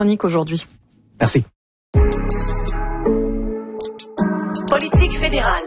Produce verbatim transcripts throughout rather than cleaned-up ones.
Chronique aujourd'hui. Merci. Politique fédérale.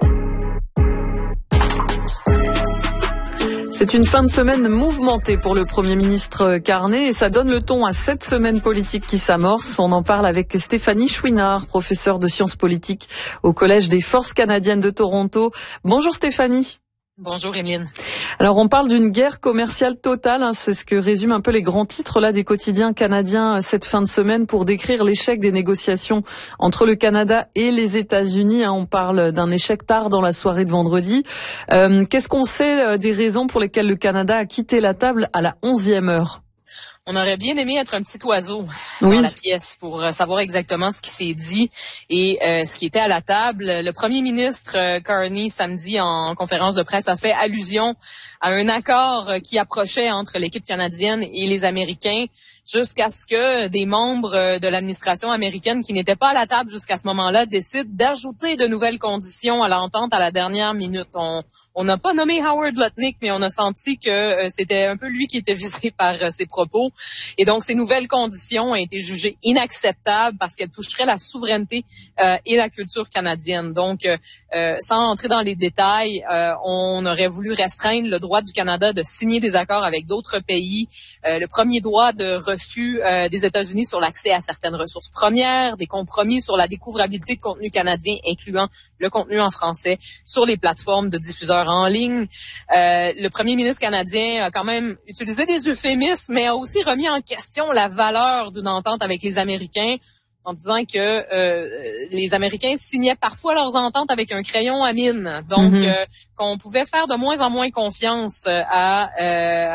C'est une fin de semaine mouvementée pour le Premier ministre Carney et ça donne le ton à cette semaine politique qui s'amorce. On en parle avec Stéphanie Chouinard, professeure de sciences politiques au Collège des Forces canadiennes de Toronto. Bonjour Stéphanie. Bonjour Emeline. Alors on parle d'une guerre commerciale totale, hein, c'est ce que résument un peu les grands titres là des quotidiens canadiens cette fin de semaine pour décrire l'échec des négociations entre le Canada et les États-Unis. Hein, on parle d'un échec tard dans la soirée de vendredi. Euh, qu'est-ce qu'on sait des raisons pour lesquelles le Canada a quitté la table à la onzième heure? On aurait bien aimé être un petit oiseau oui. dans la pièce pour savoir exactement ce qui s'est dit et euh, ce qui était à la table. Le premier ministre euh, Carney, samedi, en conférence de presse, a fait allusion à un accord qui approchait entre l'équipe canadienne et les Américains jusqu'à ce que des membres de l'administration américaine qui n'étaient pas à la table jusqu'à ce moment-là décident d'ajouter de nouvelles conditions à l'entente à la dernière minute. On on n'a pas nommé Howard Lutnick, mais on a senti que euh, c'était un peu lui qui était visé par euh, ses propos. Et donc, ces nouvelles conditions ont été jugées inacceptables parce qu'elles toucheraient la souveraineté euh, et la culture canadienne. Donc, euh, sans entrer dans les détails, euh, on aurait voulu restreindre le droit du Canada de signer des accords avec d'autres pays, euh, le premier droit de refus euh, des États-Unis sur l'accès à certaines ressources premières, des compromis sur la découvrabilité de contenu canadien, incluant le contenu en français, sur les plateformes de diffuseurs en ligne. Euh, le premier ministre canadien a quand même utilisé des euphémismes, mais a aussi remis en question la valeur d'une entente avec les Américains en disant que euh, les Américains signaient parfois leurs ententes avec un crayon à mine. Donc, mm-hmm. euh, qu'on pouvait faire de moins en moins confiance à, euh,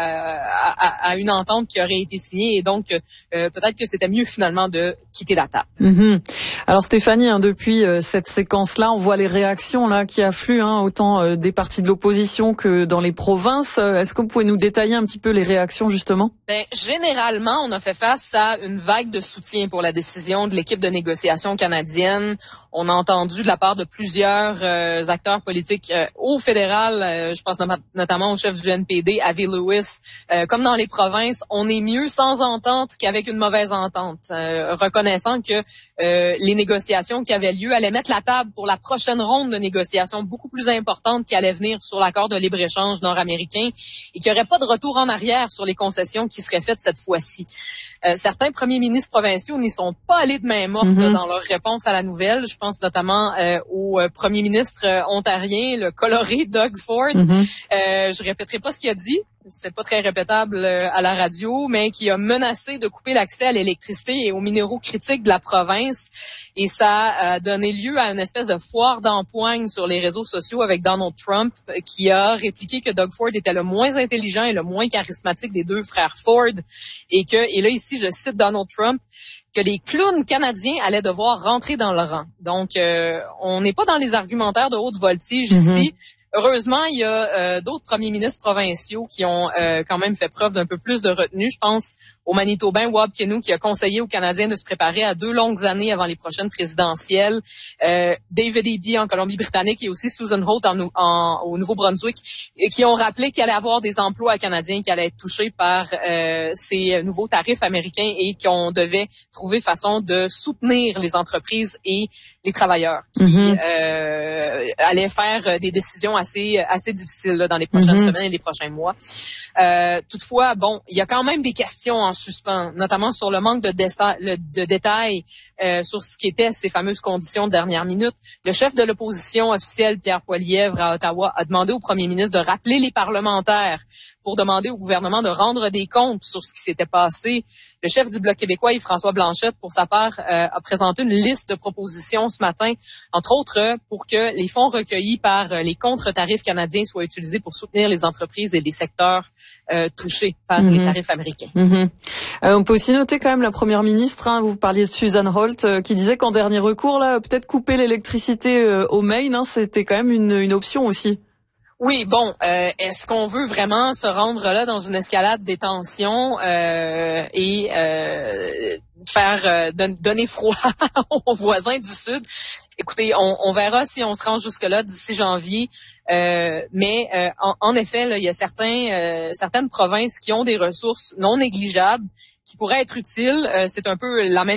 à, à une entente qui aurait été signée. Et donc, euh, peut-être que c'était mieux finalement de quitter la table. Mm-hmm. Alors Stéphanie, hein, depuis euh, cette séquence-là, on voit les réactions là qui affluent, hein, autant euh, des partis de l'opposition que dans les provinces. Est-ce que vous pouvez nous détailler un petit peu les réactions justement? Ben, généralement, on a fait face à une vague de soutien pour la décision de l'équipe de négociation canadienne. On a entendu de la part de plusieurs euh, acteurs politiques euh, au fédéral, euh, je pense no- notamment au chef du N P D, Avi Lewis, euh, comme dans les provinces, on est mieux sans entente qu'avec une mauvaise entente, euh, reconnaissant que euh, les négociations qui avaient lieu allaient mettre la table pour la prochaine ronde de négociations beaucoup plus importante qui allait venir sur l'accord de libre-échange nord-américain et qu'il n'y aurait pas de retour en arrière sur les concessions qui seraient faites cette fois-ci. Euh, certains premiers ministres provinciaux n'y sont pas allés de main morte mm-hmm. dans leur réponse à la nouvelle. Je pense notamment euh, au euh, premier ministre euh, ontarien, le coloré Doug Ford. Mm-hmm. Euh, je répéterai pas ce qu'il a dit. C'est pas très répétable euh, à la radio, mais qui a menacé de couper l'accès à l'électricité et aux minéraux critiques de la province. Et ça a donné lieu à une espèce de foire d'empoigne sur les réseaux sociaux avec Donald Trump, qui a répliqué que Doug Ford était le moins intelligent et le moins charismatique des deux frères Ford. Et que, et là ici, je cite Donald Trump, que les clowns canadiens allaient devoir rentrer dans le rang. Donc, euh, on n'est pas dans les argumentaires de haute voltige mm-hmm. ici. Heureusement, il y a euh, d'autres premiers ministres provinciaux qui ont euh, quand même fait preuve d'un peu plus de retenue. Je pense au Manitobain Wab Kinew qui a conseillé aux Canadiens de se préparer à deux longues années avant les prochaines présidentielles. Euh, David Eby en Colombie-Britannique et aussi Susan Holt en, en, au Nouveau-Brunswick et qui ont rappelé qu'il allait avoir des emplois canadiens qui allaient être touchés par euh, ces nouveaux tarifs américains et qu'on devait trouver façon de soutenir les entreprises et les travailleurs qui mm-hmm. euh, allaient faire des décisions assez assez difficiles là, dans les prochaines mm-hmm. semaines et les prochains mois. Euh, toutefois, bon, il y a quand même des questions en suspens, notamment sur le manque de, dessa- le, de détails euh, sur ce qu'étaient ces fameuses conditions de dernière minute. Le chef de l'opposition officielle, Pierre Poilievre, à Ottawa, a demandé au premier ministre de rappeler les parlementaires pour demander au gouvernement de rendre des comptes sur ce qui s'était passé. Le chef du Bloc québécois, Yves-François Blanchette, pour sa part, euh, a présenté une liste de propositions ce matin, entre autres pour que les fonds recueillis par euh, les contre-tarifs canadiens soient utilisés pour soutenir les entreprises et les secteurs euh, touchés par mm-hmm. les tarifs américains. Mm-hmm. Euh, on peut aussi noter quand même la première ministre, hein, vous parliez de Susan Holt, euh, qui disait qu'en dernier recours, là, peut-être couper l'électricité euh, au Maine, hein, c'était quand même une, une option aussi. Oui, bon, euh, est-ce qu'on veut vraiment se rendre là dans une escalade des tensions euh, et euh, faire euh, don- donner froid aux voisins du Sud? Écoutez, on, on verra si on se rend jusque-là d'ici janvier. Euh, mais euh, en, en effet, là, il y a certains, euh, certaines provinces qui ont des ressources non négligeables qui pourraient être utiles. Euh, c'est un peu la même